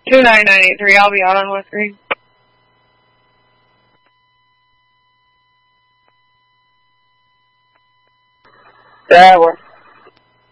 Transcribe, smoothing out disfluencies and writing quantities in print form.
29983. I'll be out on West Green. That works.